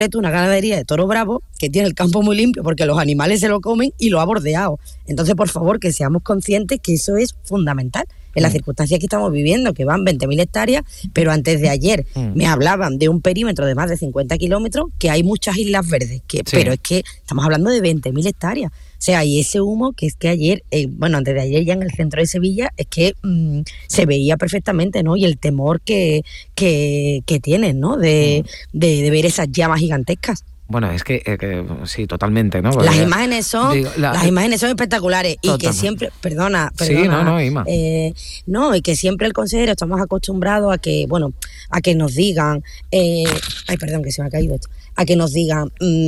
una ganadería de toro bravo que tiene el campo muy limpio porque los animales se lo comen y lo ha bordeado. Entonces, por favor, que seamos conscientes que eso es fundamental en las circunstancias que estamos viviendo, que van 20.000 hectáreas, pero antes de ayer me hablaban de un perímetro de más de 50 kilómetros, que hay muchas islas verdes, pero es que estamos hablando de 20.000 hectáreas. O sea, y ese humo que es que ayer, antes de ayer ya en el centro de Sevilla, es que se veía perfectamente, ¿no? Y el temor que tienen, ¿no? De ver esas llamas gigantescas. Bueno, es que sí, totalmente, ¿no? Porque las imágenes son espectaculares. Totalmente. Y que siempre, perdona. Sí, Ima. Y que siempre el consejero estamos acostumbrados a que nos digan, que se me ha caído esto, a que nos digan,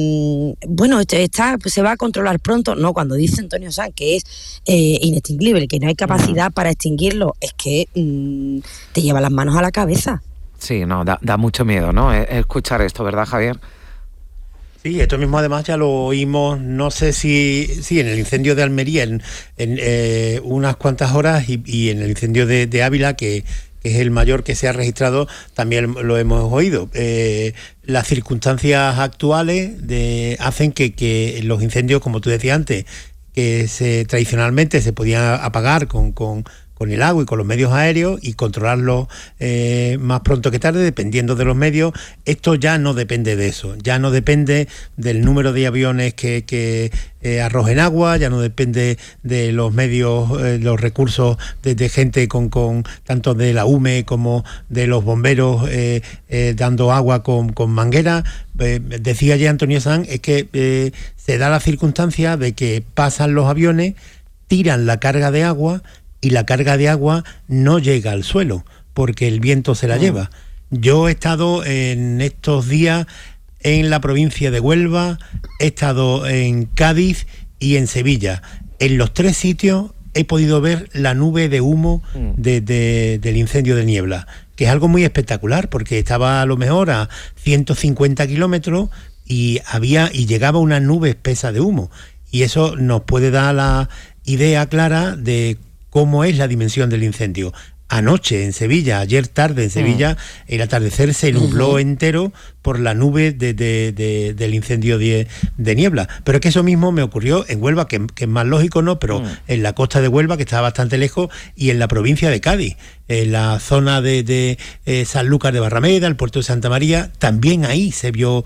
se va a controlar pronto. No, cuando dice Antonio Sanz que es inextinguible, que no hay capacidad para extinguirlo, es que te lleva las manos a la cabeza. Sí, da mucho miedo, ¿no? Escuchar esto, ¿verdad, Javier? Sí, esto mismo además ya lo oímos, no sé si en el incendio de Almería en unas cuantas horas y en el incendio de Ávila, que es el mayor que se ha registrado, también lo hemos oído. Las circunstancias actuales hacen que los incendios, como tú decías antes, que tradicionalmente se podían apagar con el agua y con los medios aéreos y controlarlos más pronto que tarde, dependiendo de los medios. Esto ya no depende de eso, ya no depende del número de aviones que arrojen agua, ya no depende de los medios, los recursos de gente con tanto de la UME como de los bomberos dando agua con manguera. Decía ya Antonio Sanz, es que se da la circunstancia de que pasan los aviones, tiran la carga de agua y la carga de agua no llega al suelo porque el viento se la lleva. Yo he estado en estos días en la provincia de Huelva, he estado en Cádiz y en Sevilla. En los tres sitios he podido ver la nube de humo del incendio de Niebla, que es algo muy espectacular porque estaba a lo mejor a 150 kilómetros y llegaba una nube espesa de humo. Y eso nos puede dar la idea clara de cómo es la dimensión del incendio. Anoche en Sevilla, ayer tarde en Sevilla, el atardecer se nubló entero por la nube del incendio de Niebla. Pero es que eso mismo me ocurrió en Huelva, que es más lógico, ¿no? Pero en la costa de Huelva, que está bastante lejos, y en la provincia de Cádiz, en la zona de Sanlúcar de Barrameda, el puerto de Santa María, también ahí se vio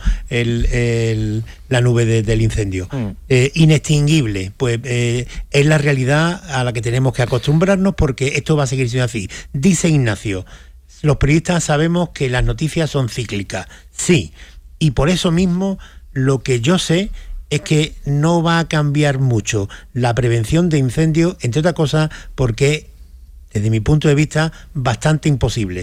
la nube del incendio. Inextinguible, pues es la realidad a la que tenemos que acostumbrarnos porque esto va a seguir siendo así. Dice Ignacio, los periodistas sabemos que las noticias son cíclicas, sí, y por eso mismo lo que yo sé es que no va a cambiar mucho la prevención de incendios, entre otras cosas porque desde mi punto de vista bastante imposible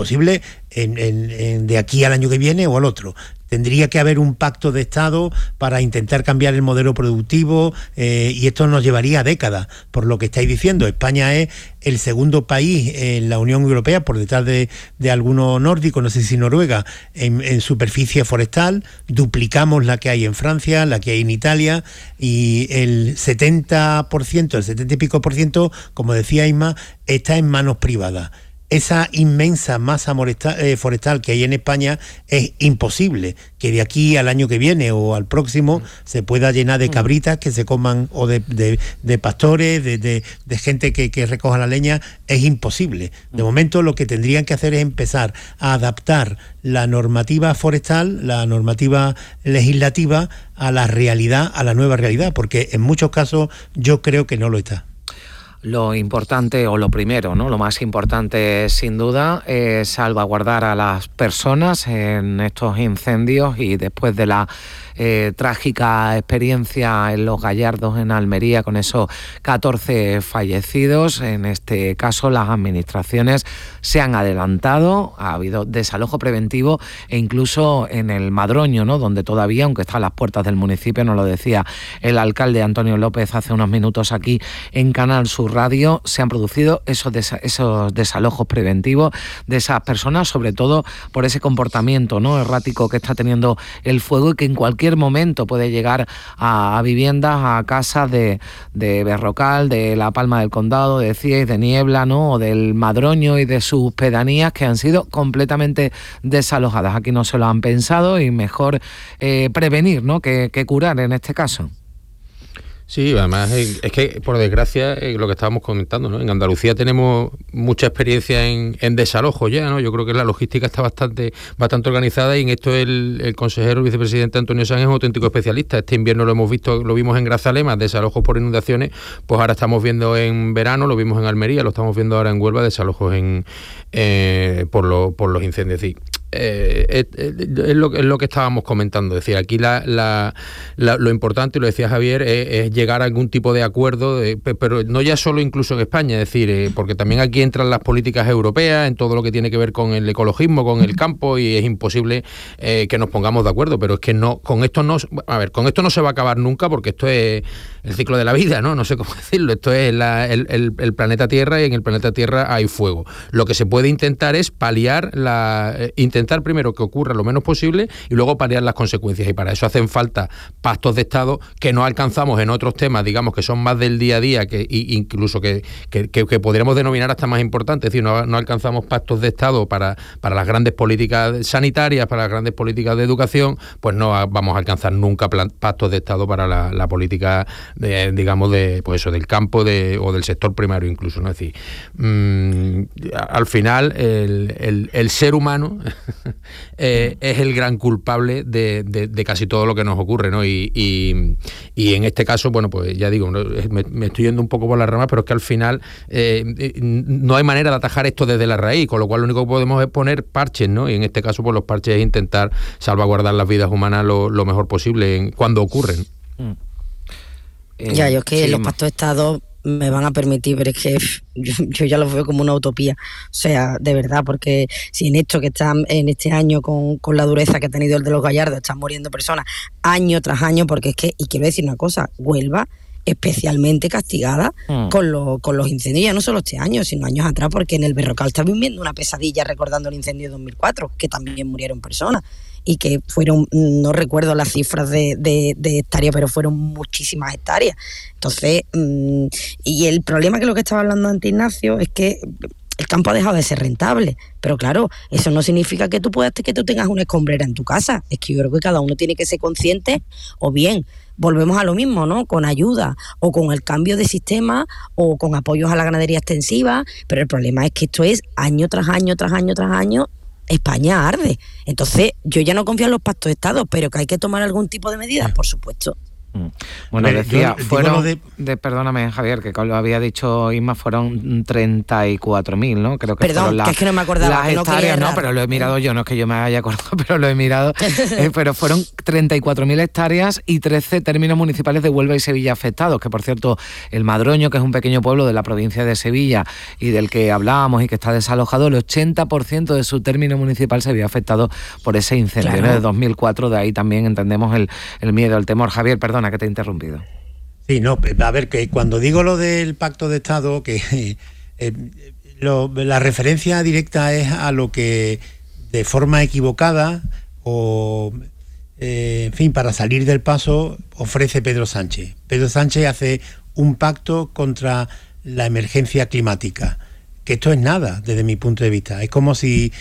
de aquí al año que viene o al otro. Tendría que haber un pacto de Estado para intentar cambiar el modelo productivo y esto nos llevaría décadas, por lo que estáis diciendo. España es el segundo país en la Unión Europea, por detrás de alguno nórdico, no sé si Noruega, en superficie forestal. Duplicamos la que hay en Francia, la que hay en Italia, y el 70%, el 70 y pico por ciento, como decía Isma, está en manos privadas. Esa inmensa masa forestal que hay en España es imposible que de aquí al año que viene o al próximo se pueda llenar de cabritas que se coman o de pastores, de gente que recoja la leña. Es imposible. De momento lo que tendrían que hacer es empezar a adaptar la normativa forestal, la normativa legislativa a la realidad, a la nueva realidad, porque en muchos casos yo creo que no lo está. Lo importante, o lo primero, ¿no? Lo más importante, sin duda, es salvaguardar a las personas en estos incendios y después de la trágica experiencia en Los Gallardos, en Almería, con esos 14 fallecidos. En este caso, las administraciones se han adelantado, ha habido desalojo preventivo e incluso en el Madroño, ¿no? Donde todavía, aunque está a las puertas del municipio, nos lo decía el alcalde Antonio López hace unos minutos aquí en Canal Sur radio se han producido esos desalojos preventivos de esas personas, sobre todo por ese comportamiento, ¿no?, errático que está teniendo el fuego y que en cualquier momento puede llegar a viviendas, a casas de Berrocal, de La Palma del Condado, de Cies, de Niebla, ¿no?, o del Madroño y de sus pedanías, que han sido completamente desalojadas. Aquí no se lo han pensado y mejor prevenir, ¿no?, que curar en este caso. Sí, además es que, por desgracia, lo que estábamos comentando, ¿no? En Andalucía tenemos mucha experiencia en desalojo ya, ¿no? Yo creo que la logística está bastante organizada, y en esto el consejero, el vicepresidente Antonio Sanz es un auténtico especialista. Este invierno lo vimos en Grazalema, desalojos por inundaciones, pues ahora estamos viendo en verano, lo vimos en Almería, lo estamos viendo ahora en Huelva, desalojos por los incendios. Sí. Es lo que estábamos comentando, es decir, aquí lo importante, y lo decía Javier, es llegar a algún tipo de acuerdo, pero no ya solo incluso en España, es decir, porque también aquí entran las políticas europeas en todo lo que tiene que ver con el ecologismo, con el campo, y es imposible que nos pongamos de acuerdo, pero es que con esto no se va a acabar nunca, porque esto es el ciclo de la vida, no sé cómo decirlo, esto es el planeta Tierra, y en el planeta Tierra hay fuego. Lo que se puede intentar es paliar intentar primero que ocurra lo menos posible y luego paliar las consecuencias, y para eso hacen falta pactos de Estado que no alcanzamos en otros temas, digamos, que son más del día a día, incluso que podríamos denominar hasta más importantes, es decir, no alcanzamos pactos de Estado para las grandes políticas sanitarias, para las grandes políticas de educación, pues no vamos a alcanzar nunca pactos de Estado para la política del campo o del sector primario incluso, ¿no? Es decir, al final el ser humano es el gran culpable de casi todo lo que nos ocurre, ¿no? Y en este caso, bueno, pues ya digo, me estoy yendo un poco por las ramas, pero es que al final no hay manera de atajar esto desde la raíz, con lo cual lo único que podemos es poner parches, ¿no? Y en este caso, pues los parches es intentar salvaguardar las vidas humanas lo mejor posible cuando ocurren. Yo es que los pactos de Estado me van a permitir, pero es que yo ya los veo como una utopía, o sea, de verdad, porque si en esto que están en este año con la dureza que ha tenido el de los Gallardos, están muriendo personas año tras año, porque es que, y quiero decir una cosa, Huelva especialmente castigada con los incendios, ya no solo este año, sino años atrás, porque en el Berrocal está viviendo una pesadilla recordando el incendio de 2004, que también murieron personas, y que fueron, no recuerdo las cifras de hectáreas, pero fueron muchísimas hectáreas. Entonces, y el problema, que lo que estaba hablando antes Ignacio, es que el campo ha dejado de ser rentable, pero claro, eso no significa que tú tengas una escombrera en tu casa. Es que yo creo que cada uno tiene que ser consciente, o bien volvemos a lo mismo, ¿no?, con ayuda o con el cambio de sistema o con apoyos a la ganadería extensiva, pero el problema es que esto es año tras año tras año tras año. España arde. Entonces, yo ya no confío en los pactos de Estado, pero que hay que tomar algún tipo de medidas, por supuesto. Bueno, decía, perdóname, Javier, que lo había dicho Isma, fueron 34.000, ¿no? Creo que perdón, que es que no me acordaba. Las hectáreas, no, pero lo he mirado yo, no es que yo me haya acordado, pero lo he mirado. Pero fueron 34.000 hectáreas y 13 términos municipales de Huelva y Sevilla afectados, que por cierto, el Madroño, que es un pequeño pueblo de la provincia de Sevilla y del que hablábamos y que está desalojado, el 80% de su término municipal se vio afectado por ese incendio, claro, de 2004, de ahí también entendemos el miedo, el temor. Javier, perdona que te he interrumpido. Sí, no, a ver, que cuando digo lo del pacto de Estado, que la referencia directa es a lo que de forma equivocada o, en fin, para salir del paso, ofrece Pedro Sánchez. Pedro Sánchez hace un pacto contra la emergencia climática, que esto es nada desde mi punto de vista. Es como si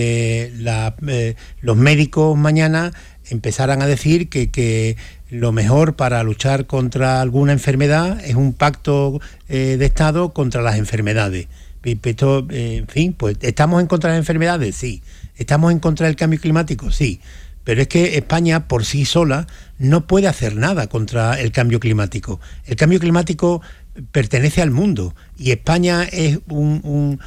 los médicos mañana empezaran a decir que lo mejor para luchar contra alguna enfermedad es un pacto de Estado contra las enfermedades. Esto, en fin, pues ¿estamos en contra de las enfermedades? Sí. ¿Estamos en contra del cambio climático? Sí. Pero es que España por sí sola no puede hacer nada contra el cambio climático. El cambio climático pertenece al mundo y España es un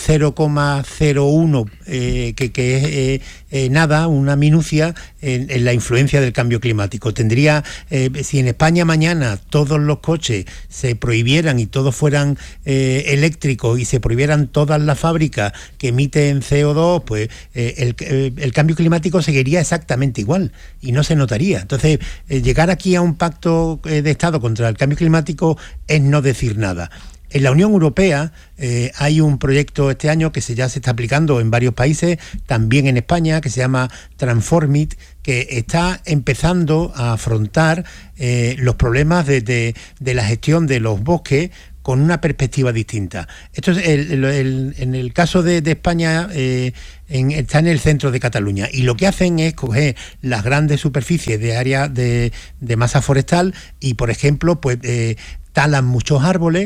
0,01 que es nada, una minucia en la influencia del cambio climático. Tendría, si en España mañana todos los coches se prohibieran y todos fueran eléctricos y se prohibieran todas las fábricas que emiten CO2, pues el cambio climático seguiría exactamente igual y no se notaría. Entonces, llegar aquí a un pacto de Estado contra el cambio climático es no decir nada. En la Unión Europea hay un proyecto este año que ya se está aplicando en varios países, también en España, que se llama Transformit, que está empezando a afrontar los problemas de la gestión de los bosques con una perspectiva distinta. Esto es en el caso de España, está en el centro de Cataluña, y lo que hacen es coger las grandes superficies de área de masa forestal y, por ejemplo, pues talan muchos árboles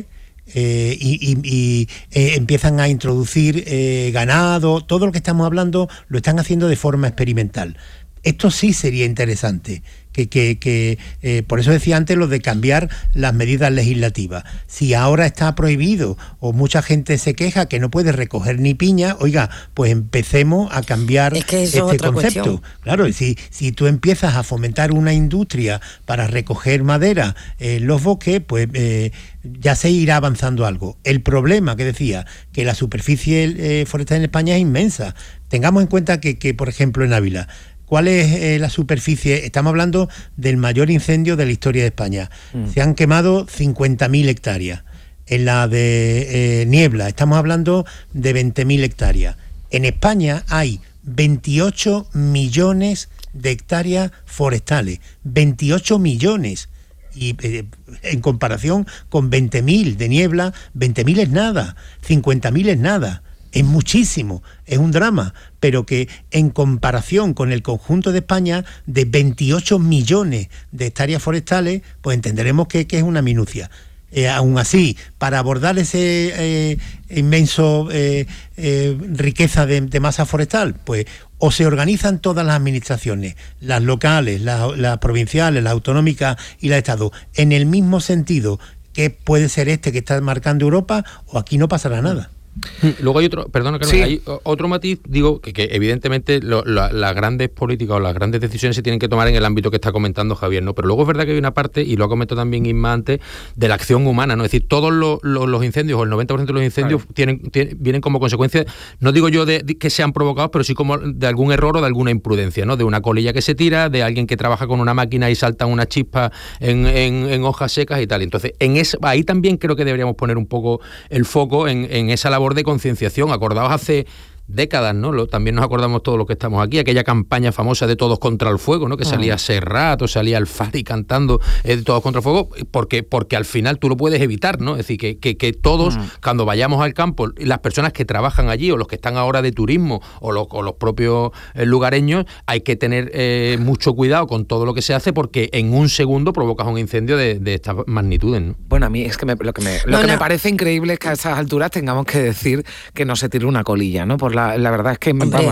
y empiezan a introducir ganado. Todo lo que estamos hablando lo están haciendo de forma experimental. Esto sí sería interesante, por eso decía antes lo de cambiar las medidas legislativas. Si ahora está prohibido o mucha gente se queja que no puede recoger ni piña, oiga, pues empecemos a cambiar este concepto. Cuestión. Claro, si tú empiezas a fomentar una industria para recoger madera en los bosques, pues ya se irá avanzando algo. El problema que decía, que la superficie forestal en España es inmensa. Tengamos en cuenta que por ejemplo, en Ávila, ¿cuál es la superficie? Estamos hablando del mayor incendio de la historia de España. Se han quemado 50.000 hectáreas. En la de Niebla estamos hablando de 20.000 hectáreas. En España hay 28 millones de hectáreas forestales. 28 millones. Y en comparación con 20.000 de Niebla, 20.000 es nada, 50.000 es nada. Es muchísimo, es un drama, pero que en comparación con el conjunto de España, de 28 millones de hectáreas forestales, pues entenderemos que es una minucia. Aún así, para abordar ese inmenso riqueza de masa forestal, pues o se organizan todas las administraciones, las locales, las provinciales, las autonómicas y las de Estado, en el mismo sentido que puede ser que está marcando Europa, o aquí no pasará nada. Luego hay otro, perdona Carmen, hay otro matiz, digo, que evidentemente las grandes políticas o las grandes decisiones se tienen que tomar en el ámbito que está comentando Javier, ¿no? Pero luego es verdad que hay una parte, y lo ha comentado también Isma antes, de la acción humana, ¿no? Es decir, todos los incendios, o el 90% de los incendios, claro, vienen como consecuencia, no digo yo de que sean provocados, pero sí como de algún error o de alguna imprudencia, ¿no? De una colilla que se tira, de alguien que trabaja con una máquina y salta una chispa en hojas secas y tal. Entonces, ahí también creo que deberíamos poner un poco el foco en esa labor de concienciación. Acordaos hace décadas, ¿no? También nos acordamos todos los que estamos aquí, aquella campaña famosa de Todos contra el Fuego, ¿no? Que salía Serrat o salía Alfari cantando de Todos contra el Fuego, porque al final tú lo puedes evitar, ¿no? Es decir, que todos, cuando vayamos al campo, las personas que trabajan allí o los que están ahora de turismo o los propios lugareños, hay que tener mucho cuidado con todo lo que se hace, porque en un segundo provocas un incendio de estas magnitudes, ¿no? Bueno, a mí es que lo que me parece increíble es que a estas alturas tengamos que decir que no se tire una colilla, ¿no? Por la verdad es que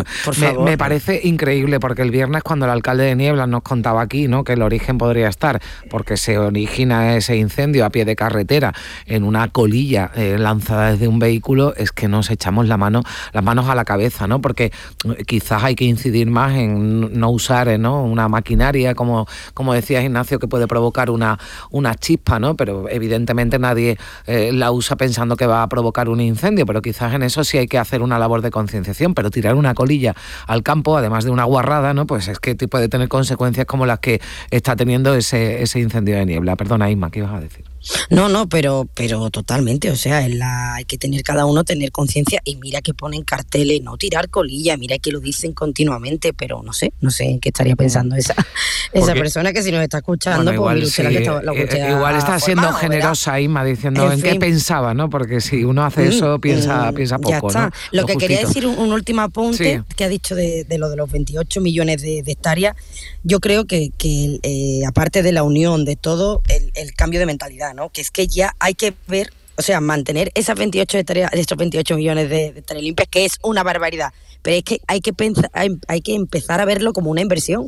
me parece increíble, porque el viernes, cuando el alcalde de Niebla nos contaba aquí, ¿no?, que el origen podría estar porque se origina ese incendio a pie de carretera en una colilla lanzada desde un vehículo, es que nos echamos las manos a la cabeza, ¿no? Porque quizás hay que incidir más en no usar, ¿no?, una maquinaria como decía Ignacio, que puede provocar una chispa, ¿no? Pero evidentemente nadie la usa pensando que va a provocar un incendio, pero quizás en eso sí hay que hacer una labor de concienciación. Pero tirar una colilla al campo, además de una guarrada, ¿no?, pues es que puede tener consecuencias como las que está teniendo ese incendio de Niebla. Perdona, Isma, ¿qué ibas a decir? No, pero totalmente, o sea, hay que tener cada uno, tener conciencia, y mira que ponen carteles, no tirar colilla, mira que lo dicen continuamente, pero no sé en qué estaría pensando esa persona que si nos está escuchando, bueno, igual, pues sí, igual está siendo generosa, Isma, diciendo en qué pensaba, ¿no? Porque si uno hace eso, piensa poco, ya está. ¿no? Lo que quería decir, un último apunte, que ha dicho de lo de los 28 millones de hectáreas. Yo creo que aparte de la unión de todo, el cambio de mentalidad, ¿no? Que es que ya hay que ver, o sea, mantener esas 28 hectáreas, esos 28 millones de hectáreas limpias, que es una barbaridad, pero es que hay que empezar a verlo como una inversión,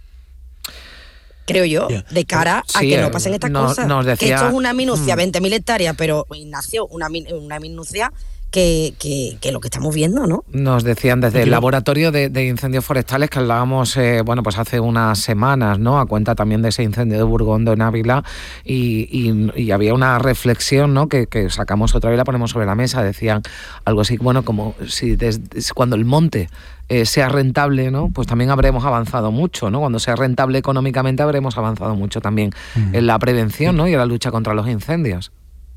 creo yo, de cara a que no pasen estas cosas. Que esto es una minucia, 20.000 hectáreas, pero Ignacio, una minucia que lo que estamos viendo, ¿no? Nos decían desde el laboratorio de incendios forestales, que hablábamos, pues hace unas semanas, ¿no?, a cuenta también de ese incendio de Burgondo en Ávila, y había una reflexión, ¿no?, que sacamos otra vez y la ponemos sobre la mesa. Decían algo así, bueno, como si cuando el monte sea rentable, ¿no?, pues también habremos avanzado mucho, ¿no? Cuando sea rentable económicamente habremos avanzado mucho también en la prevención, ¿no?, y en la lucha contra los incendios.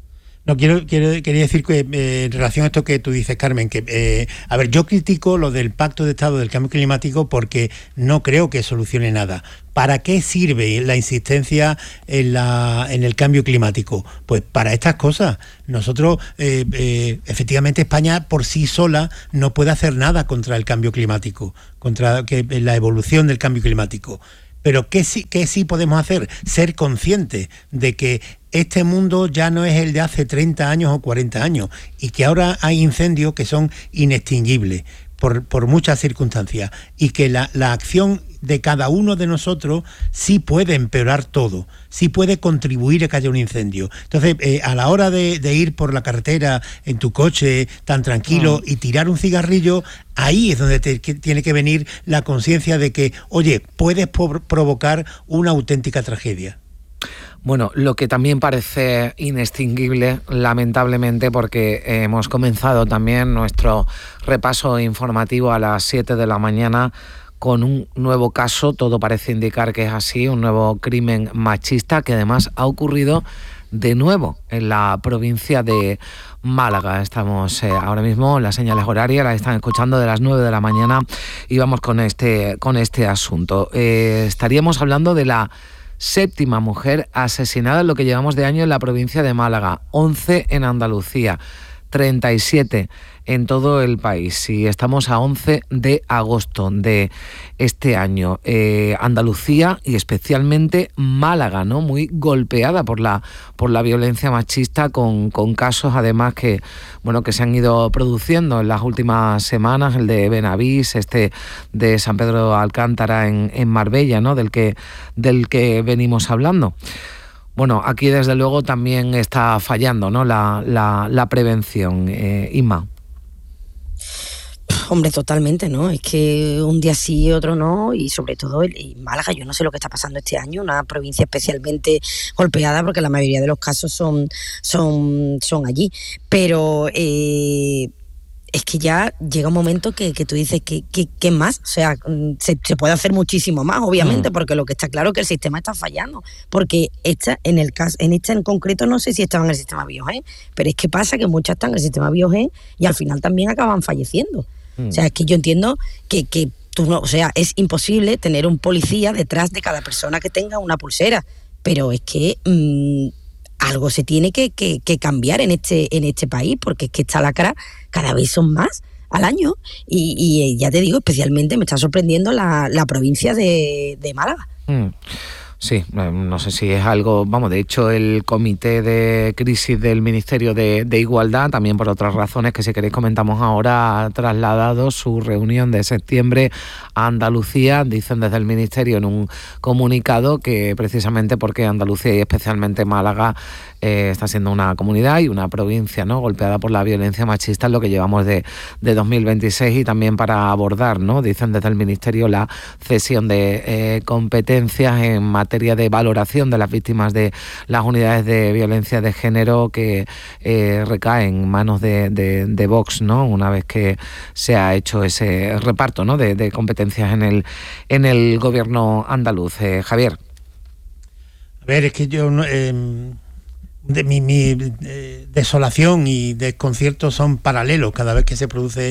No, quería decir que en relación a esto que tú dices, Carmen, que, a ver, yo critico lo del Pacto de Estado del Cambio Climático porque no creo que solucione nada. ¿Para qué sirve la insistencia en el cambio climático? Pues para estas cosas. Nosotros, efectivamente, España por sí sola no puede hacer nada contra el cambio climático, contra la evolución del cambio climático. Pero ¿qué sí podemos hacer? Ser conscientes de que este mundo ya no es el de hace 30 años o 40 años y que ahora hay incendios que son inextinguibles por muchas circunstancias y que la acción de cada uno de nosotros sí puede empeorar todo, sí puede contribuir a que haya un incendio. Entonces, a la hora de ir por la carretera en tu coche tan tranquilo y tirar un cigarrillo, ahí es donde tiene que venir la conciencia de que, oye, puedes provocar una auténtica tragedia. Bueno, lo que también parece inextinguible, lamentablemente, porque hemos comenzado también nuestro repaso informativo a las 7 de la mañana con un nuevo caso, todo parece indicar que es así, un nuevo crimen machista que además ha ocurrido de nuevo en la provincia de Málaga. Estamos ahora mismo, las señales horarias las están escuchando de las 9 de la mañana y vamos con este asunto. Estaríamos hablando de la 7ª mujer asesinada en lo que llevamos de año en la provincia de Málaga, 11 en Andalucía, 37 en todo el país. Y estamos a 11 de agosto de este año. Andalucía y especialmente Málaga, ¿no? Muy golpeada por la violencia machista, con casos además que se han ido produciendo en las últimas semanas, el de Benavís, de San Pedro Alcántara en Marbella, ¿no? Del que venimos hablando. Bueno, aquí desde luego también está fallando, ¿no? la prevención, Inma. Hombre, totalmente, ¿no? Es que un día sí y otro no, y sobre todo en Málaga, yo no sé lo que está pasando este año, una provincia especialmente golpeada porque la mayoría de los casos son allí, pero es que ya llega un momento que tú dices ¿qué más? O sea, se puede hacer muchísimo más, obviamente, porque lo que está claro es que el sistema está fallando, porque esta en concreto no sé si estaba en el sistema Biogen, pero es que pasa que muchas están en el sistema Biogen y al final también acaban falleciendo. O sea, es que yo entiendo que tú no, o sea, es imposible tener un policía detrás de cada persona que tenga una pulsera, pero es que algo se tiene que cambiar en este país, porque es que esta lacra cada vez son más al año y ya te digo, especialmente me está sorprendiendo la provincia de Málaga. Sí, no sé si es algo, de hecho el comité de crisis del Ministerio de Igualdad, también por otras razones que si queréis comentamos ahora, ha trasladado su reunión de septiembre a Andalucía. Dicen desde el Ministerio en un comunicado que precisamente porque Andalucía y especialmente Málaga está siendo una comunidad y una provincia, ¿no?, golpeada por la violencia machista en lo que llevamos de 2026, y también para abordar, ¿no?, dicen desde el Ministerio, la cesión de competencias en materia de valoración de las víctimas de las unidades de violencia de género que recaen en manos de Vox, ¿no?, una vez que se ha hecho ese reparto, ¿no?, de competencias en el gobierno andaluz. Javier. A ver, es que yo de mi desolación y desconcierto son paralelos cada vez que se produce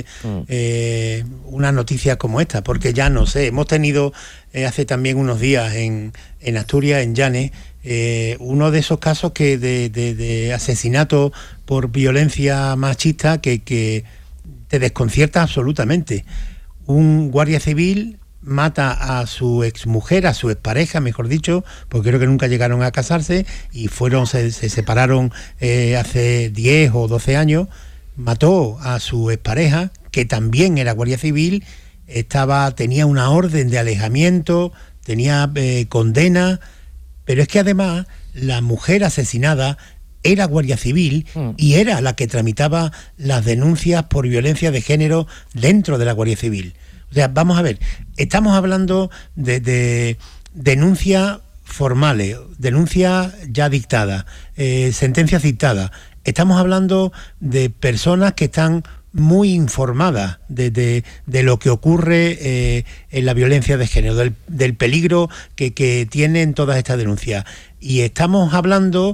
una noticia como esta, porque ya no sé, hemos tenido hace también unos días en Asturias, en Llanes, uno de esos casos que de asesinato por violencia machista que te desconcierta absolutamente. Un guardia civil mata a su exmujer, a su expareja, mejor dicho, porque creo que nunca llegaron a casarse y se separaron hace 10 o 12 años. Mató a su expareja, que también era guardia civil, tenía una orden de alejamiento, tenía condena, pero es que además la mujer asesinada era guardia civil y era la que tramitaba las denuncias por violencia de género dentro de la Guardia Civil. O sea, vamos a ver, estamos hablando de denuncias formales, denuncias ya dictadas, sentencias dictadas. Estamos hablando de personas que están muy informada de lo que ocurre en la violencia de género, del peligro que tienen todas estas denuncias. Y estamos hablando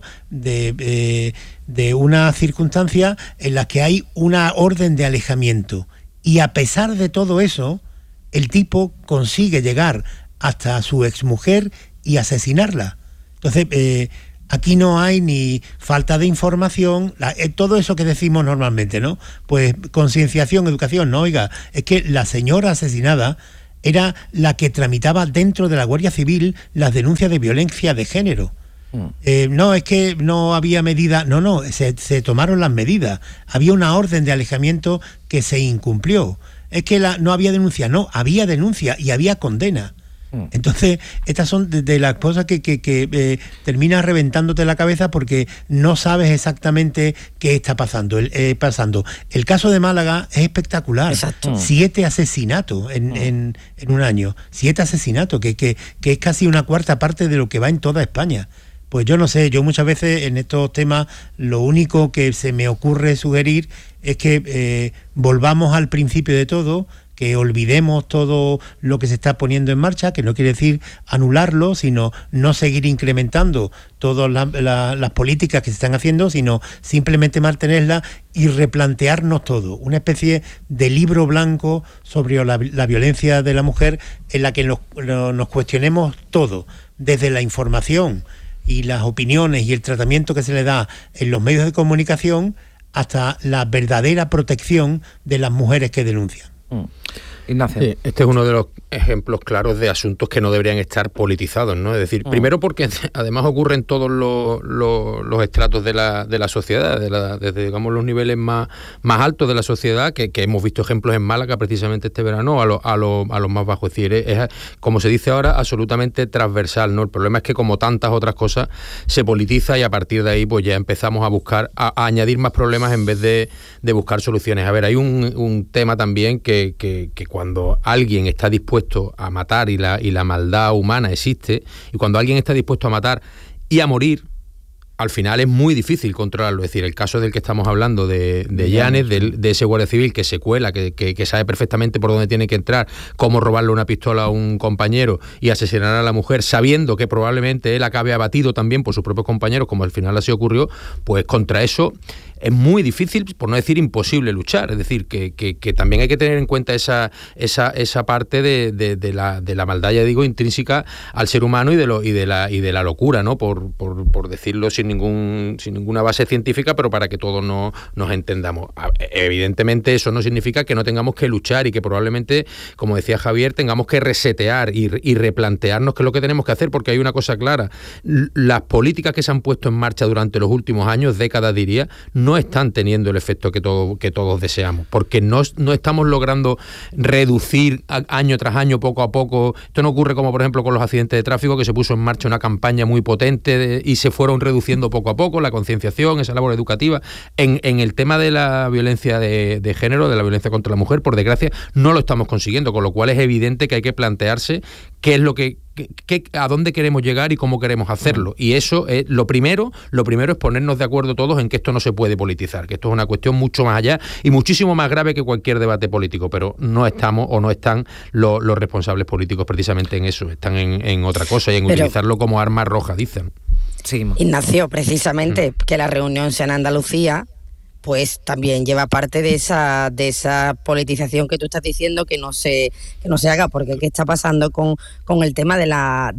de una circunstancia en la que hay una orden de alejamiento. Y a pesar de todo eso, el tipo consigue llegar hasta su exmujer y asesinarla. Entonces, aquí no hay ni falta de información, todo eso que decimos normalmente, ¿no? Pues concienciación, educación, no, oiga, es que la señora asesinada era la que tramitaba dentro de la Guardia Civil las denuncias de violencia de género. No, es que no había medida, no, se tomaron las medidas, había una orden de alejamiento que se incumplió. Es que no había denuncia, no, había denuncia y había condena. Entonces, estas son de las cosas que terminas reventándote la cabeza porque no sabes exactamente qué está pasando. El caso de Málaga es espectacular. Exacto. 7 asesinatos en un año. 7 asesinatos, que es casi una cuarta parte de lo que va en toda España. Pues yo no sé, yo muchas veces en estos temas lo único que se me ocurre sugerir es que volvamos al principio de todo, que olvidemos todo lo que se está poniendo en marcha, que no quiere decir anularlo, sino no seguir incrementando todas las políticas que se están haciendo, sino simplemente mantenerlas y replantearnos todo. Una especie de libro blanco sobre la violencia de la mujer en la que nos cuestionemos todo, desde la información y las opiniones y el tratamiento que se le da en los medios de comunicación hasta la verdadera protección de las mujeres que denuncian. Ignacio. Sí, este es uno de los ejemplos claros de asuntos que no deberían estar politizados, ¿no? Es decir, primero porque además ocurre en todos los estratos de la sociedad, desde digamos los niveles más altos de la sociedad, que hemos visto ejemplos en Málaga precisamente este verano, a los más bajos. Es decir, es, como se dice ahora, absolutamente transversal, ¿no? El problema es que, como tantas otras cosas, se politiza y a partir de ahí pues ya empezamos a añadir más problemas en vez de buscar soluciones. A ver, hay un tema también que cuando alguien está dispuesto a matar y la maldad humana existe, y cuando alguien está dispuesto a matar y a morir, al final es muy difícil controlarlo. Es decir, el caso del que estamos hablando de Llanes, de ese guardia civil que se cuela, que sabe perfectamente por dónde tiene que entrar, cómo robarle una pistola a un compañero y asesinar a la mujer, sabiendo que probablemente él acabe abatido también por sus propios compañeros, como al final así ocurrió, pues contra eso es muy difícil, por no decir imposible, luchar. Es decir, que también hay que tener en cuenta esa parte de la maldad, ya digo, intrínseca al ser humano y de la locura, ¿no? Por decirlo sin ninguna base científica, pero para que todos nos entendamos. Evidentemente eso no significa que no tengamos que luchar y que probablemente, como decía Javier, tengamos que resetear y replantearnos qué es lo que tenemos que hacer, porque hay una cosa clara: las políticas que se han puesto en marcha durante los últimos años, décadas diría, no están teniendo el efecto que todos deseamos, porque no estamos logrando reducir año tras año, poco a poco. Esto no ocurre como por ejemplo con los accidentes de tráfico, que se puso en marcha una campaña muy potente y se fueron reduciendo poco a poco la concienciación, esa labor educativa. En el tema de la violencia de género, de la violencia contra la mujer, por desgracia no lo estamos consiguiendo, con lo cual es evidente que hay que plantearse qué es lo que a dónde queremos llegar y cómo queremos hacerlo. Y eso es lo primero es ponernos de acuerdo todos en que esto no se puede politizar, que esto es una cuestión mucho más allá y muchísimo más grave que cualquier debate político, pero no estamos o no están los responsables políticos precisamente en eso, están en otra cosa y en utilizarlo como arma roja, dicen. Sí. Ignacio, precisamente que la reunión sea en Andalucía, pues también lleva parte de esa politización que tú estás diciendo, que no se haga, porque ¿qué está pasando con el tema de las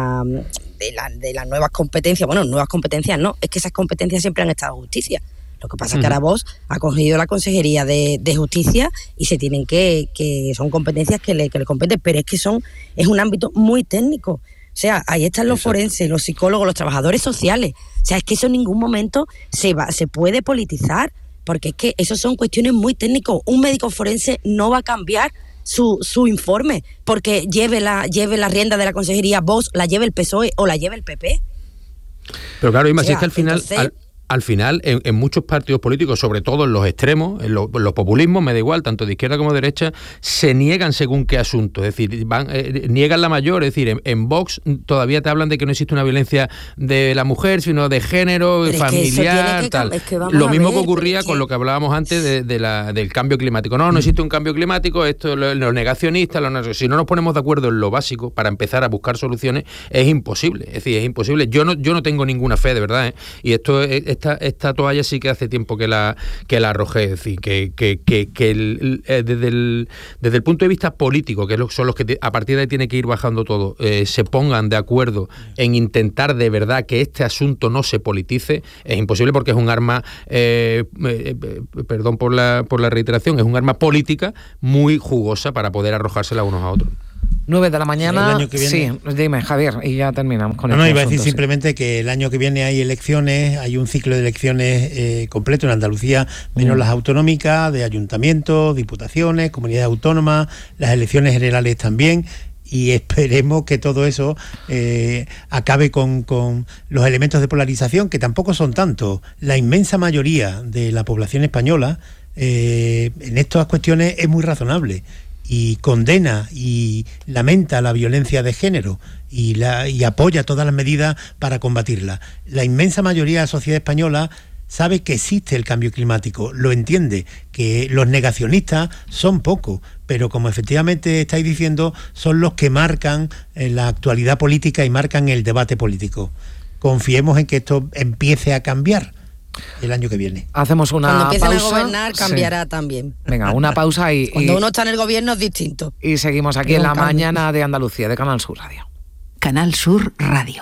nuevas competencias? Bueno, nuevas competencias no, es que esas competencias siempre han estado en justicia. Lo que pasa es que ahora Vox ha cogido la Consejería de Justicia y se tienen que son competencias que le competen, pero es que es un ámbito muy técnico. O sea, ahí están los forenses, los psicólogos, los trabajadores sociales. O sea, es que eso en ningún momento se puede politizar, porque es que eso son cuestiones muy técnicas. Un médico forense no va a cambiar su informe porque lleve la rienda de la consejería Vox, la lleve el PSOE o la lleve el PP. Pero claro, Inma, si es que al final... al final, en muchos partidos políticos, sobre todo en los extremos, en los populismos, me da igual, tanto de izquierda como de derecha, se niegan según qué asunto. Es decir, niegan la mayor. Es decir, en Vox todavía te hablan de que no existe una violencia de la mujer, sino de género, pero familiar, tal. Lo mismo que ocurría con lo que hablábamos antes del cambio climático. No existe un cambio climático, esto los negacionistas, si no nos ponemos de acuerdo en lo básico para empezar a buscar soluciones, es imposible. Es decir, es imposible. Yo no tengo ninguna fe, de verdad, ¿eh? Y esto esta toalla sí que hace tiempo que la arrojé. Es decir, desde el punto de vista político, que son los que a partir de ahí tiene que ir bajando todo, se pongan de acuerdo en intentar de verdad que este asunto no se politice, es imposible, porque es un arma, perdón por la reiteración, es un arma política muy jugosa para poder arrojársela unos a otros. 9 de la mañana. El año que viene... Sí, dime, Javier, y ya terminamos con No, iba a decir simplemente que el año que viene hay elecciones, hay un ciclo de elecciones completo en Andalucía, menos las autonómicas, de ayuntamientos, diputaciones, comunidades autónomas, las elecciones generales también, y esperemos que todo eso acabe con los elementos de polarización, que tampoco son tantos. La inmensa mayoría de la población española en estas cuestiones es muy razonable y condena y lamenta la violencia de género y apoya todas las medidas para combatirla. La inmensa mayoría de la sociedad española sabe que existe el cambio climático, lo entiende, que los negacionistas son pocos, pero como efectivamente estáis diciendo, son los que marcan la actualidad política y marcan el debate político. Confiemos en que esto empiece a cambiar el año que viene. Hacemos una pausa. Cuando empiecen a gobernar cambiará también. Venga, una pausa y... Cuando uno está en el gobierno es distinto. Y seguimos aquí en la mañana de Andalucía, de Canal Sur Radio. Canal Sur Radio.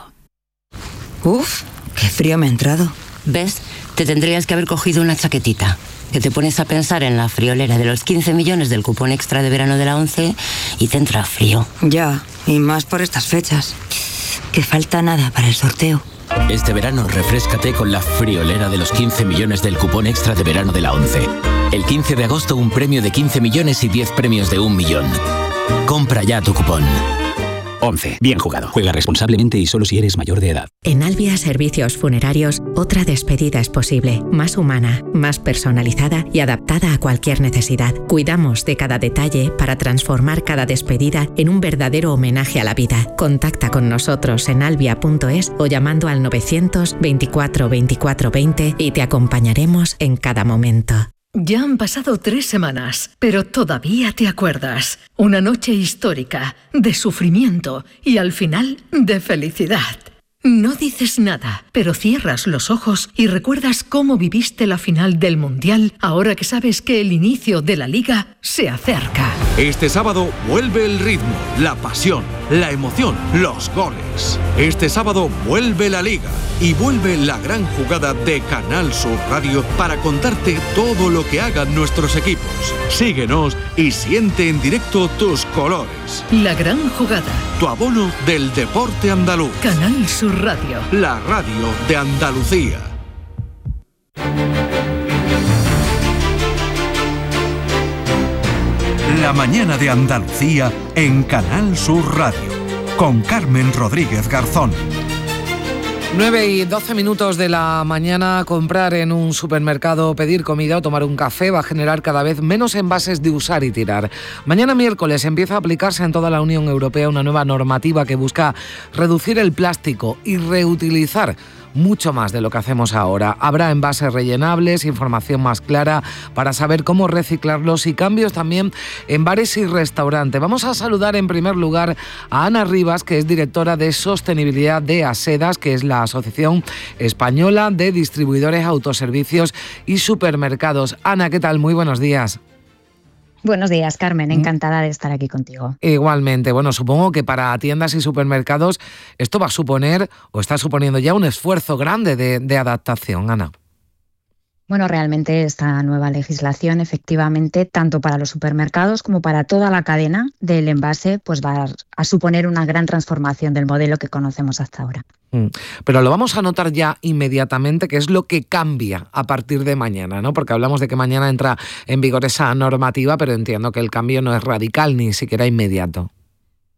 Uf, qué frío me ha entrado. ¿Ves? Te tendrías que haber cogido una chaquetita. Que te pones a pensar en la friolera de los 15 millones del cupón extra de verano de la 11 y te entra frío. Ya, y más por estas fechas. Que falta nada para el sorteo. Este verano refréscate con la friolera de los 15 millones del cupón extra de verano de la 11. El 15 de agosto un premio de 15 millones y 10 premios de 1 millón. Compra ya tu cupón. 11. Bien jugado. Juega responsablemente y solo si eres mayor de edad. En Albia Servicios Funerarios, otra despedida es posible. Más humana, más personalizada y adaptada a cualquier necesidad. Cuidamos de cada detalle para transformar cada despedida en un verdadero homenaje a la vida. Contacta con nosotros en albia.es o llamando al 924 24 20 y te acompañaremos en cada momento. Ya han pasado 3 semanas, pero todavía te acuerdas. Una noche histórica, de sufrimiento y al final de felicidad. No dices nada, pero cierras los ojos y recuerdas cómo viviste la final del Mundial ahora que sabes que el inicio de la Liga se acerca. Este sábado vuelve el ritmo, la pasión, la emoción, los goles. Este sábado vuelve la Liga y vuelve la gran jugada de Canal Sur Radio para contarte todo lo que hagan nuestros equipos. Síguenos y siente en directo tus colores. La gran jugada. Tu abono del deporte andaluz. Canal Sur Radio. La radio de Andalucía. La mañana de Andalucía en Canal Sur Radio. Con Carmen Rodríguez Garzón. 9 y 12 minutos de la mañana. Comprar en un supermercado, pedir comida o tomar un café va a generar cada vez menos envases de usar y tirar. Mañana miércoles empieza a aplicarse en toda la Unión Europea una nueva normativa que busca reducir el plástico y reutilizar mucho más de lo que hacemos ahora. Habrá envases rellenables, información más clara para saber cómo reciclarlos y cambios también en bares y restaurantes. Vamos a saludar en primer lugar a Ana Rivas, que es directora de Sostenibilidad de ASEDAS, que es la Asociación Española de Distribuidores, Autoservicios y Supermercados. Ana, ¿qué tal? Muy buenos días. Buenos días, Carmen. Encantada de estar aquí contigo. Igualmente. Bueno, supongo que para tiendas y supermercados esto va a suponer o está suponiendo ya un esfuerzo grande de adaptación, Ana. Bueno, realmente esta nueva legislación, efectivamente, tanto para los supermercados como para toda la cadena del envase, pues va a suponer una gran transformación del modelo que conocemos hasta ahora. Pero lo vamos a notar ya inmediatamente, que es lo que cambia a partir de mañana, ¿no? Porque hablamos de que mañana entra en vigor esa normativa, pero entiendo que el cambio no es radical ni siquiera inmediato.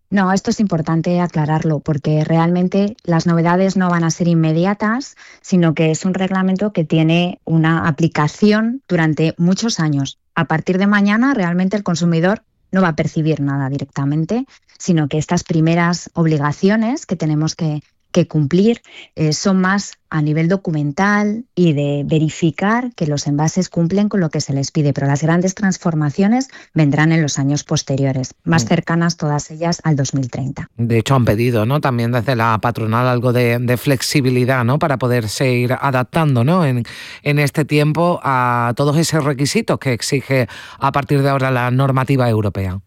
No, esto es importante aclararlo porque realmente las novedades no van a ser inmediatas, sino que es un reglamento que tiene una aplicación durante muchos años. A partir de mañana, realmente el consumidor no va a percibir nada directamente, sino que estas primeras obligaciones que tenemos que cumplir son más a nivel documental y de verificar que los envases cumplen con lo que se les pide, pero las grandes transformaciones vendrán en los años posteriores, más cercanas todas ellas al 2030. De hecho, han pedido, ¿no?, también desde la patronal algo de flexibilidad, ¿no?, para poderse ir adaptando, ¿no?, en este tiempo a todos esos requisitos que exige a partir de ahora la normativa europea.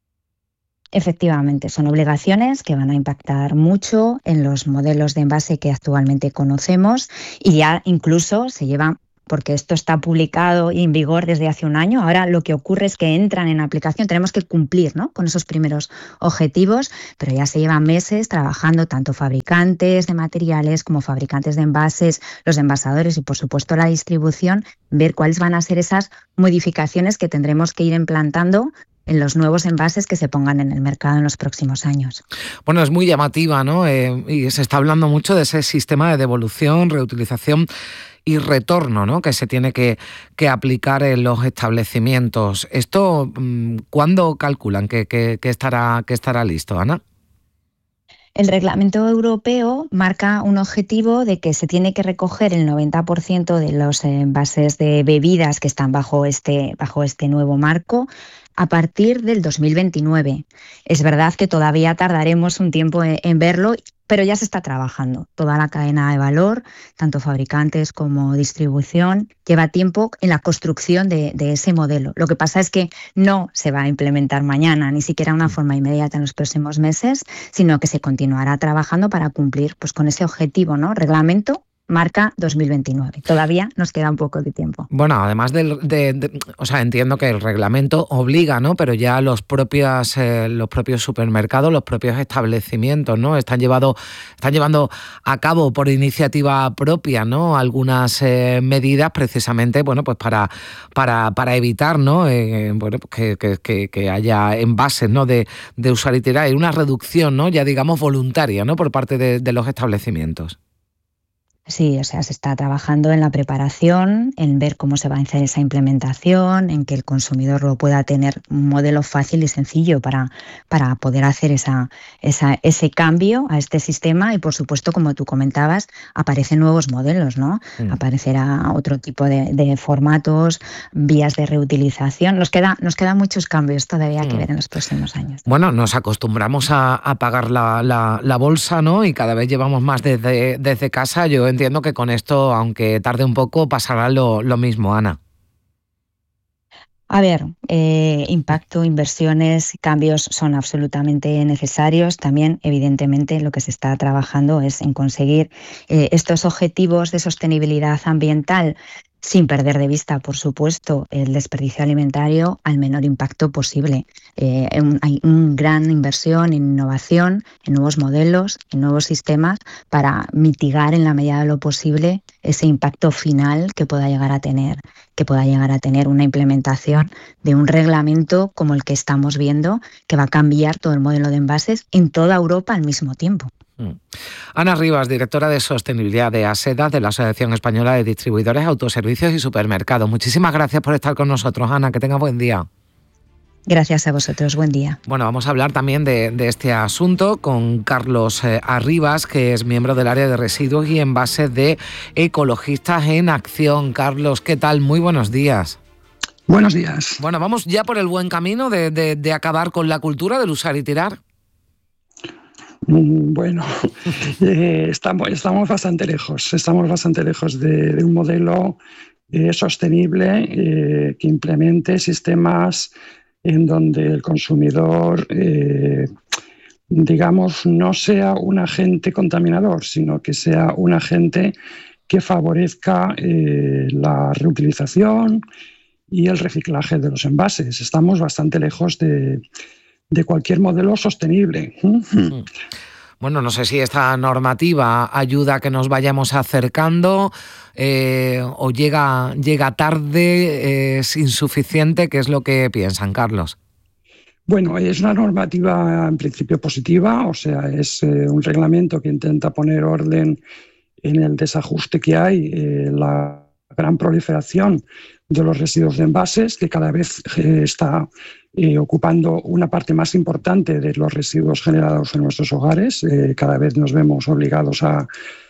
Efectivamente, son obligaciones que van a impactar mucho en los modelos de envase que actualmente conocemos y ya incluso se llevan, porque esto está publicado y en vigor desde hace un año. Ahora lo que ocurre es que entran en aplicación, tenemos que cumplir, ¿no?, con esos primeros objetivos, pero ya se llevan meses trabajando tanto fabricantes de materiales como fabricantes de envases, los envasadores y por supuesto la distribución, ver cuáles van a ser esas modificaciones que tendremos que ir implantando en los nuevos envases que se pongan en el mercado en los próximos años. Bueno, es muy llamativa, ¿no? Y se está hablando mucho de ese sistema de devolución, reutilización y retorno, ¿no?, que se tiene que aplicar en los establecimientos. ¿Esto cuándo calculan que estará listo, Ana? El reglamento europeo marca un objetivo de que se tiene que recoger el 90% de los envases de bebidas que están bajo este nuevo marco a partir del 2029. Es verdad que todavía tardaremos un tiempo en verlo, pero ya se está trabajando. Toda la cadena de valor, tanto fabricantes como distribución, lleva tiempo en la construcción de ese modelo. Lo que pasa es que no se va a implementar mañana, ni siquiera de una forma inmediata en los próximos meses, sino que se continuará trabajando para cumplir pues, con ese objetivo, ¿no? Reglamento marca 2029. Todavía nos queda un poco de tiempo. Bueno, además o sea, entiendo que el reglamento obliga, ¿no?, pero ya los propios supermercados, los propios establecimientos, ¿no?, están llevando a cabo por iniciativa propia, ¿no?, algunas medidas precisamente, bueno, pues para evitar, ¿no?, bueno, que haya envases, ¿no?, de usar y tirar, y una reducción, ¿no?, ya digamos voluntaria, ¿no?, por parte de los establecimientos. Sí, o sea, se está trabajando en la preparación, en ver cómo se va a hacer esa implementación, en que el consumidor lo pueda tener un modelo fácil y sencillo para poder hacer ese cambio a este sistema y, por supuesto, como tú comentabas, aparecen nuevos modelos, ¿no? Aparecerá otro tipo de formatos, vías de reutilización. Nos quedan muchos cambios todavía que ver en los próximos años. Bueno, nos acostumbramos a pagar la bolsa, ¿no?, y cada vez llevamos más desde casa. Yo entiendo que con esto, aunque tarde un poco, pasará lo mismo, Ana. A ver, impacto, inversiones, cambios son absolutamente necesarios. También, evidentemente, lo que se está trabajando es en conseguir estos objetivos de sostenibilidad ambiental sin perder de vista, por supuesto, el desperdicio alimentario al menor impacto posible. Hay una gran inversión en innovación, en nuevos modelos, en nuevos sistemas para mitigar en la medida de lo posible ese impacto final que pueda llegar a tener una implementación de un reglamento como el que estamos viendo, que va a cambiar todo el modelo de envases en toda Europa al mismo tiempo. Ana Rivas, directora de Sostenibilidad de ASEDA, de la Asociación Española de Distribuidores, Autoservicios y Supermercados. Muchísimas gracias por estar con nosotros, Ana, que tenga buen día. Gracias a vosotros, buen día. Bueno, vamos a hablar también de este asunto con Carlos Arribas, que es miembro del área de residuos y envases de Ecologistas en Acción. Carlos, ¿qué tal? Muy buenos días. Buenos días. Bueno, ¿vamos ya por el buen camino de acabar con la cultura del usar y tirar? Bueno, estamos bastante lejos. Estamos bastante lejos de un modelo sostenible que implemente sistemas en donde el consumidor, digamos, no sea un agente contaminador, sino que sea un agente que favorezca la reutilización y el reciclaje de los envases. Estamos bastante lejos de cualquier modelo sostenible. Bueno, no sé si esta normativa ayuda a que nos vayamos acercando o llega tarde, es insuficiente. ¿Qué es lo que piensan, Carlos? Bueno, es una normativa en principio positiva, o sea, es un reglamento que intenta poner orden en el desajuste que hay, la gran proliferación de los residuos de envases, que cada vez está ocupando una parte más importante de los residuos generados en nuestros hogares. Cada vez nos vemos obligados a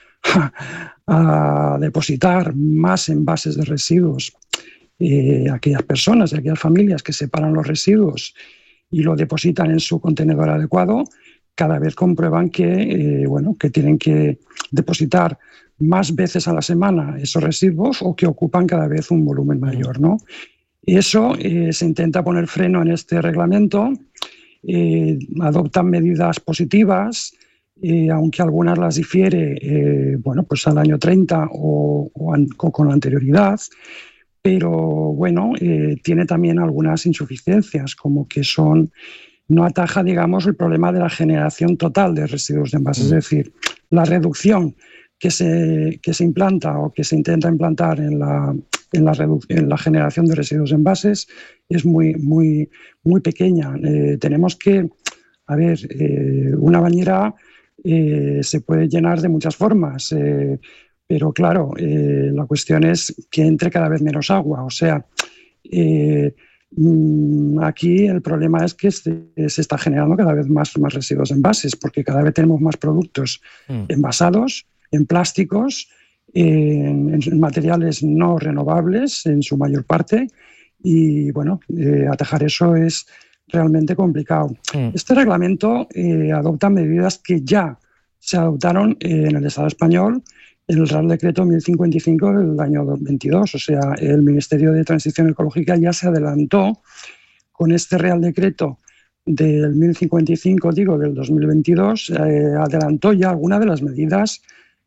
depositar más envases de residuos. Aquellas personas, aquellas familias que separan los residuos y lo depositan en su contenedor adecuado, cada vez comprueban que tienen que depositar más veces a la semana esos residuos o que ocupan cada vez un volumen mayor, ¿no? Y eso se intenta poner freno en este reglamento, adoptan medidas positivas, aunque algunas las difiere pues al año 30 o con anterioridad, pero tiene también algunas insuficiencias, como que no ataja, digamos, el problema de la generación total de residuos de envases, es decir, la reducción que se implanta o que se intenta implantar en la generación de residuos de envases es muy, muy, muy pequeña. Tenemos que, una bañera se puede llenar de muchas formas, pero claro, la cuestión es que entre cada vez menos agua. O sea, aquí el problema es que se está generando cada vez más residuos de envases, porque cada vez tenemos más productos envasados en plásticos, en materiales no renovables en su mayor parte, y atajar eso es realmente complicado. Este reglamento adopta medidas que ya se adoptaron en el Estado español en el Real Decreto 1055 del año 22. O sea, el Ministerio de Transición Ecológica ya se adelantó con este Real Decreto del 1055, del 2022, adelantó ya algunas de las medidas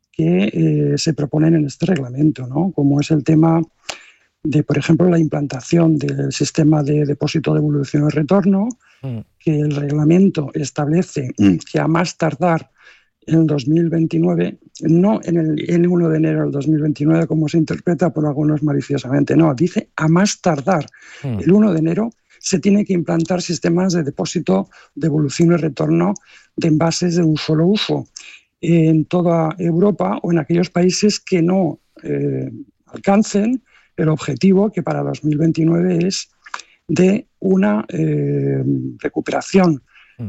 que se proponen en este reglamento, ¿no? Como es el tema de, por ejemplo, la implantación del sistema de depósito, devolución y retorno, que el reglamento establece que a más tardar en el 2029, no en el 1 de enero del 2029, como se interpreta por algunos maliciosamente, no, dice a más tardar el 1 de enero se tiene que implantar sistemas de depósito, devolución y retorno de envases de un solo uso en toda Europa o en aquellos países que no alcancen el objetivo, que para 2029 es de una recuperación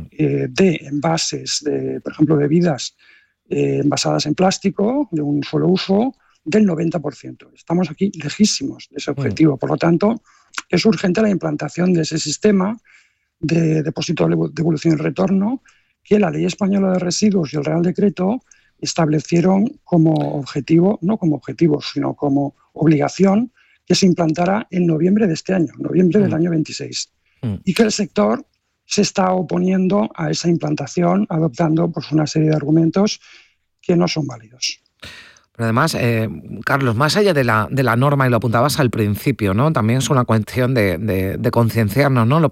de envases, por ejemplo, bebidas envasadas en plástico de un solo uso del 90%. Estamos aquí lejísimos de ese objetivo. Por lo tanto, es urgente la implantación de ese sistema de depósito, devolución y retorno que la Ley Española de Residuos y el Real Decreto establecieron como objetivo, no como objetivo, sino como obligación, que se implantara en noviembre de este año, noviembre del año 26. Y que el sector se está oponiendo a esa implantación, adoptando una serie de argumentos que no son válidos. Pero además, Carlos, más allá de la norma, y lo apuntabas al principio, ¿no? También es una cuestión de concienciarnos, ¿no? Los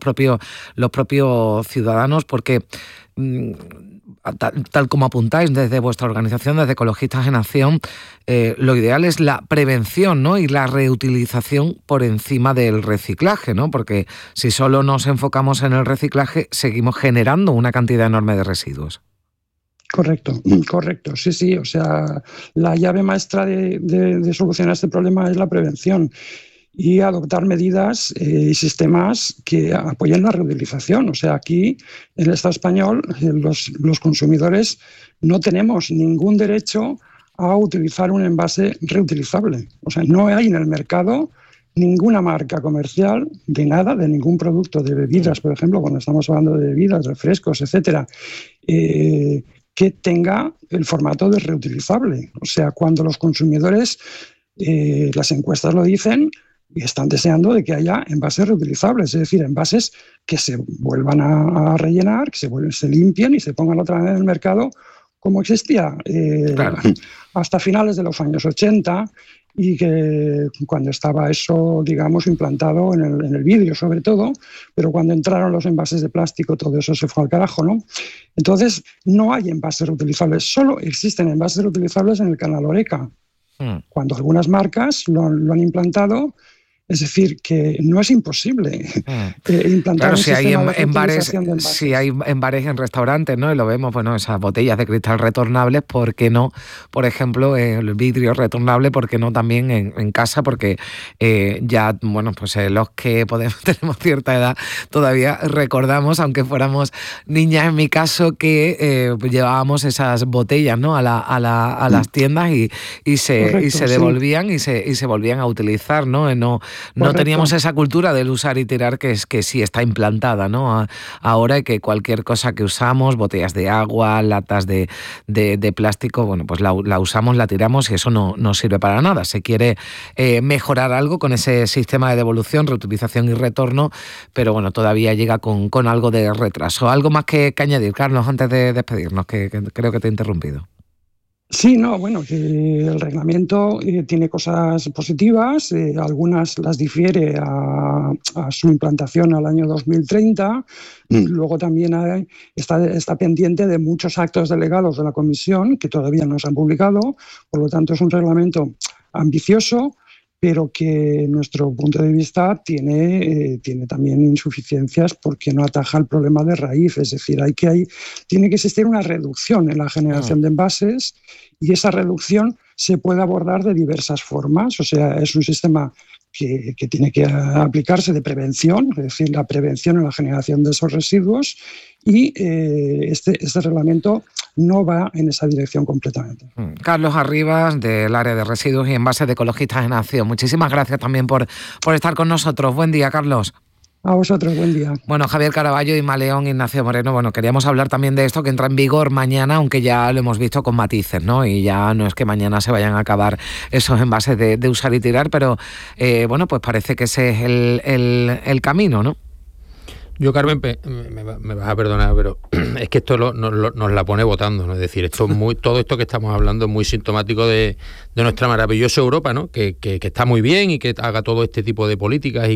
propios ciudadanos, porque tal como apuntáis desde vuestra organización, desde Ecologistas en Acción, lo ideal es la prevención, ¿no? Y la reutilización por encima del reciclaje, ¿no? Porque si solo nos enfocamos en el reciclaje, seguimos generando una cantidad enorme de residuos. Correcto, sí. O sea, la llave maestra de solucionar este problema es la prevención y adoptar medidas y sistemas que apoyen la reutilización. O sea, aquí en el Estado español los consumidores no tenemos ningún derecho a utilizar un envase reutilizable. O sea, no hay en el mercado ninguna marca comercial de nada, de ningún producto de bebidas, por ejemplo, cuando estamos hablando de bebidas, refrescos, etcétera, que tenga el formato de reutilizable. O sea, cuando los consumidores, las encuestas lo dicen, y están deseando de que haya envases reutilizables, es decir, envases que se vuelvan a rellenar, que se limpien y se pongan otra vez en el mercado como existía hasta finales de los años 80 y que cuando estaba eso, digamos, implantado en el vidrio sobre todo, pero cuando entraron los envases de plástico todo eso se fue al carajo, ¿no? Entonces no hay envases reutilizables, solo existen envases reutilizables en el canal Horeca. Cuando algunas marcas lo han implantado Es decir, que no es imposible implantar un sistema de reutilización de envases. Si hay en bares, en restaurantes, ¿no? Y lo vemos, bueno, esas botellas de cristal retornables, ¿por qué no? Por ejemplo, el vidrio retornable, ¿por qué no también en casa? Porque ya, bueno, pues los que tenemos cierta edad todavía recordamos, aunque fuéramos niñas en mi caso, que llevábamos esas botellas, ¿no? a las tiendas y se devolvían y se volvían a utilizar, ¿no? No teníamos esa cultura del usar y tirar que sí está implantada, ¿no? Ahora, y que cualquier cosa que usamos, botellas de agua, latas de plástico, bueno, pues la usamos, la tiramos y eso no sirve para nada. Se quiere mejorar algo con ese sistema de devolución, reutilización y retorno, pero bueno, todavía llega con algo de retraso. ¿Algo más que añadir, Carlos, antes de despedirnos, que creo que te he interrumpido? Sí, no, bueno, que el reglamento tiene cosas positivas, algunas las difiere a su implantación al año 2030, luego también está pendiente de muchos actos delegados de la Comisión que todavía no se han publicado, por lo tanto es un reglamento ambicioso, pero que en nuestro punto de vista tiene también insuficiencias porque no ataja el problema de raíz. Es decir, tiene que existir una reducción en la generación de envases y esa reducción se puede abordar de diversas formas. O sea, es un sistema que tiene que aplicarse de prevención, es decir, la prevención en la generación de esos residuos, y este reglamento no va en esa dirección completamente. Carlos Arribas, del área de residuos y envases de Ecologistas en Acción. Muchísimas gracias también por estar con nosotros. Buen día, Carlos. A vosotros, buen día. Bueno, Javier Caraballo, Inma León, Ignacio Moreno, bueno, queríamos hablar también de esto que entra en vigor mañana, aunque ya lo hemos visto con matices, ¿no? Y ya no es que mañana se vayan a acabar esos envases de usar y tirar, pero bueno, pues parece que ese es el camino, ¿no? Yo, Carmen, me vas a perdonar, pero es que esto nos la pone votando, ¿no? Es decir, todo esto que estamos hablando es muy sintomático de nuestra maravillosa Europa, ¿no? Que está muy bien y que haga todo este tipo de políticas y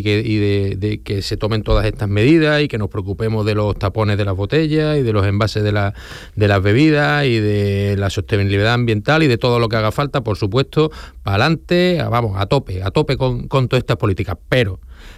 de que se tomen todas estas medidas y que nos preocupemos de los tapones de las botellas y de los envases de las bebidas y de la sostenibilidad ambiental y de todo lo que haga falta, por supuesto, para adelante, vamos, a tope con todas estas políticas, pero...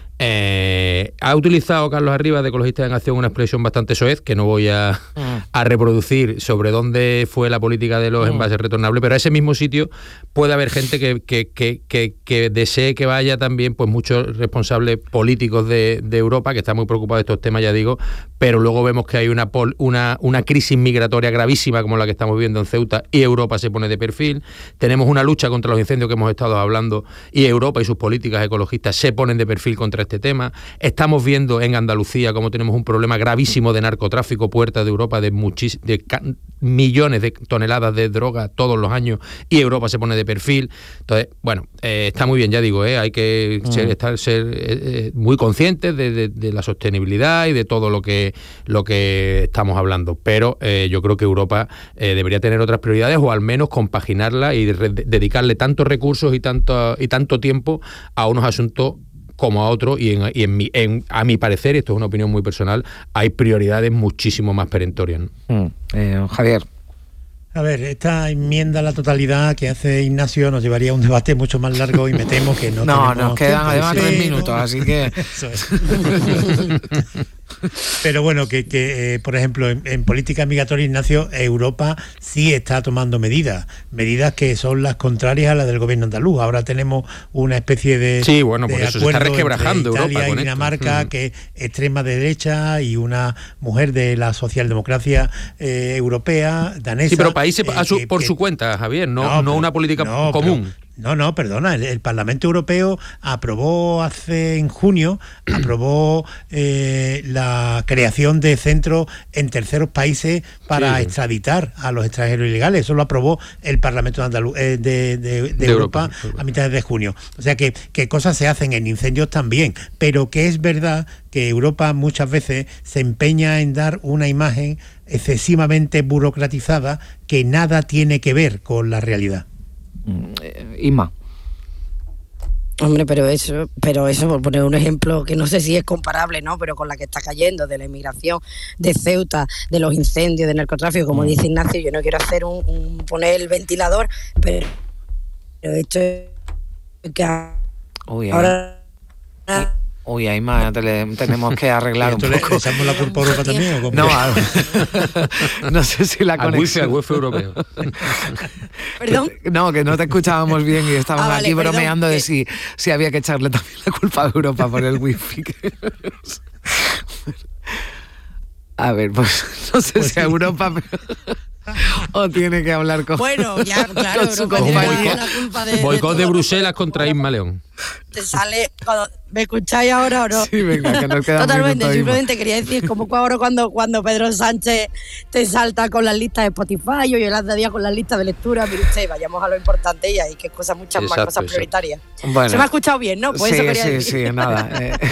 ha utilizado Carlos Arribas de Ecologistas en Acción una expresión bastante soez que no voy a reproducir sobre dónde fue la política de los envases retornables, pero a ese mismo sitio puede haber gente que desee que vaya también, pues muchos responsables políticos de Europa que están muy preocupados de estos temas, ya digo, pero luego vemos que hay una crisis migratoria gravísima como la que estamos viviendo en Ceuta y Europa se pone de perfil. Tenemos una lucha contra los incendios que hemos estado hablando y Europa y sus políticas ecologistas se ponen de perfil contra este tema. Estamos viendo en Andalucía cómo tenemos un problema gravísimo de narcotráfico, puerta de Europa, de millones de toneladas de droga todos los años y Europa se pone de perfil. Entonces, bueno, está muy bien, ya digo, hay que ser muy conscientes de la sostenibilidad y de todo lo que estamos hablando, pero yo creo que Europa debería tener otras prioridades o al menos compaginarla y dedicarle tantos recursos y tanto tiempo a unos asuntos como a otro, y a mi parecer, esto es una opinión muy personal, hay prioridades muchísimo más perentorias, ¿no? Javier. A ver, esta enmienda a la totalidad que hace Ignacio nos llevaría a un debate mucho más largo y me temo que no nos quedan además 3 minutos, así que... Eso es. Pero bueno, que por ejemplo, en política migratoria, Ignacio, Europa sí está tomando medidas que son las contrarias a las del gobierno andaluz. Ahora tenemos una especie de sí, bueno, por eso se está resquebrajando Italia Europa y con Dinamarca, que es extrema derecha, y una mujer de la socialdemocracia europea, danesa. Sí, pero países por su cuenta, Javier, no una política común. No, perdona, el Parlamento Europeo aprobó en junio la creación de centros en terceros países para extraditar a los extranjeros ilegales. Eso lo aprobó el Parlamento andaluz de Europa a mitad de junio. O sea que cosas se hacen en incendios también, pero que es verdad que Europa muchas veces se empeña en dar una imagen excesivamente burocratizada que nada tiene que ver con la realidad. Inma. Hombre, pero eso, por poner un ejemplo que no sé si es comparable, ¿no? Pero con la que está cayendo, de la inmigración de Ceuta, de los incendios, del narcotráfico, como dice Ignacio, yo no quiero hacer poner el ventilador, pero esto es que ahora Uy, ahí más tenemos que arreglar un poco. ¿Le echamos la culpa a Europa también o cómo? No, no sé si la conexión... Al wifi europeo. ¿Perdón? No, que no te escuchábamos bien y estábamos vale, aquí bromeando perdón, de si había que echarle también la culpa a Europa por el wifi. A ver, pues no sé si a Europa... O tiene que hablar con, bueno, ya, claro, con su Europa compañía. la culpa Boicot de Bruselas contra Isma León. Te sale... ¿Me escucháis ahora o no? Sí, venga, que nos queda Totalmente, simplemente quería decir, como ahora cuando Pedro Sánchez te salta con las listas de Spotify o Yolanda Díaz con las listas de lectura, mire usted, vayamos a lo importante y hay que muchas más cosas prioritarias. Bueno, se me ha escuchado bien, ¿no? Pues sí, eso quería decir. Sí, nada.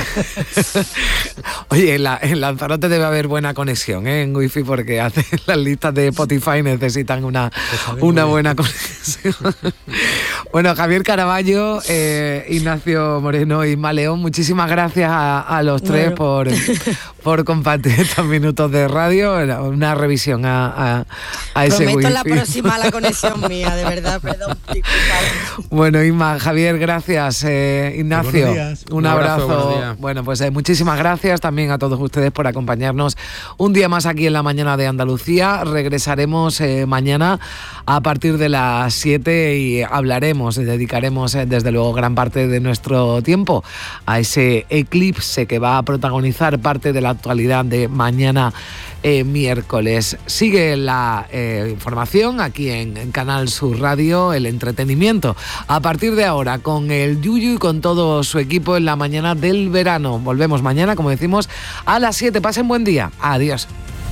Oye, en Lanzarote debe haber buena conexión en wifi porque las listas de Spotify necesitan una buena conexión. Bueno, Javier Caraballo, Ignacio Moreno y Isma León, muchísimas gracias a los tres por compartir estos minutos de radio, una revisión a ese wifi. Prometo la próxima la conexión mía, de verdad, perdón, disculpad. Bueno, Isma, Javier, gracias. Ignacio, un abrazo. Bueno, pues muchísimas gracias también a todos ustedes por acompañarnos un día más aquí en La Mañana de Andalucía. Regresaremos mañana a partir de las 7 y dedicaremos desde luego gran parte de nuestro tiempo a ese eclipse que va a protagonizar parte de la actualidad de mañana miércoles. Sigue la información aquí en Canal Sur Radio, el entretenimiento. A partir de ahora, con el Yuyu y con todo su equipo en La Mañana del verano. Volvemos mañana, como decimos, a las 7. Pasen buen día. Adiós.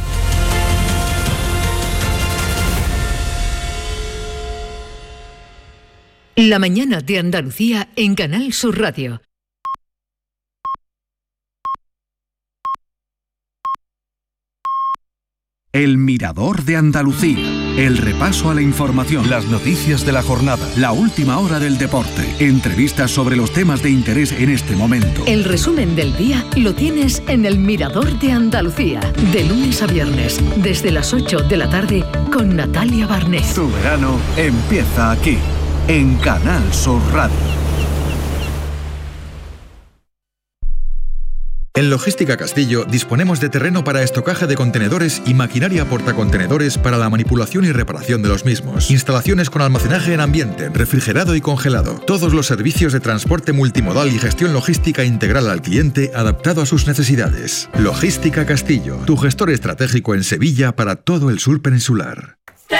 La Mañana de Andalucía en Canal Sur Radio. El Mirador de Andalucía. El repaso a la información, las noticias de la jornada, la última hora del deporte, entrevistas sobre los temas de interés en este momento. El resumen del día lo tienes en El Mirador de Andalucía, de lunes a viernes, desde las 8 de la tarde, con Natalia Barnés. Tu verano empieza aquí, en Canal Sur Radio. En Logística Castillo disponemos de terreno para estocaje de contenedores y maquinaria portacontenedores para la manipulación y reparación de los mismos. Instalaciones con almacenaje en ambiente, refrigerado y congelado. Todos los servicios de transporte multimodal y gestión logística integral al cliente adaptado a sus necesidades. Logística Castillo, tu gestor estratégico en Sevilla para todo el sur peninsular.